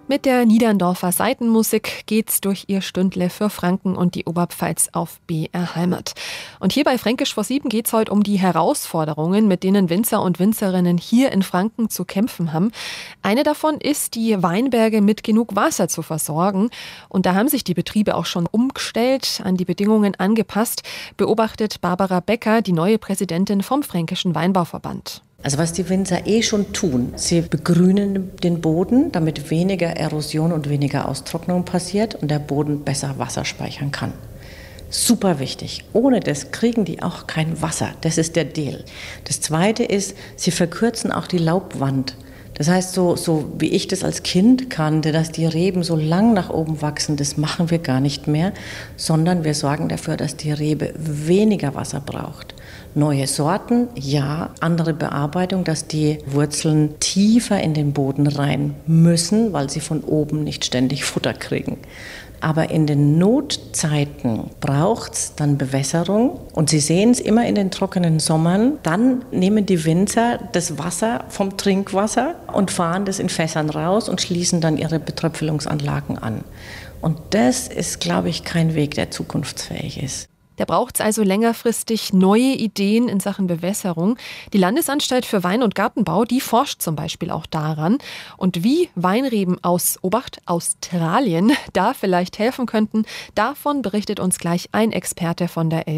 Mit der Niederndorfer Saitenmusik geht's durch ihr Stündle für Franken und die Oberpfalz auf BR Heimat. Und hier bei Fränkisch vor 7 geht's heute um die Herausforderungen, mit denen Winzer und Winzerinnen hier in Franken zu kämpfen haben. Eine davon ist, die Weinberge mit genug Wasser zu versorgen. Und da haben sich die Betriebe auch schon umgestellt, an die Bedingungen angepasst, beobachtet Barbara Becker, die neue Präsidentin vom Fränkischen Weinbauverband. Also was die Winzer schon tun, sie begrünen den Boden, damit weniger Erosion und weniger Austrocknung passiert und der Boden besser Wasser speichern kann. Super wichtig. Ohne das kriegen die auch kein Wasser. Das ist der Deal. Das Zweite ist, sie verkürzen auch die Laubwand. Das heißt, so wie ich das als Kind kannte, dass die Reben so lang nach oben wachsen, das machen wir gar nicht mehr, sondern wir sorgen dafür, dass die Rebe weniger Wasser braucht. Neue Sorten, ja, andere Bearbeitung, dass die Wurzeln tiefer in den Boden rein müssen, weil sie von oben nicht ständig Futter kriegen. Aber in den Notzeiten braucht es dann Bewässerung. Und Sie sehen es immer in den trockenen Sommern. Dann nehmen die Winzer das Wasser vom Trinkwasser und fahren das in Fässern raus und schließen dann ihre Betröpfelungsanlagen an. Und das ist, glaube ich, kein Weg, der zukunftsfähig ist. Da braucht es also längerfristig neue Ideen in Sachen Bewässerung. Die Landesanstalt für Wein- und Gartenbau, die forscht zum Beispiel auch daran. Und wie Weinreben aus, Obacht, Australien da vielleicht helfen könnten, davon berichtet uns gleich ein Experte von der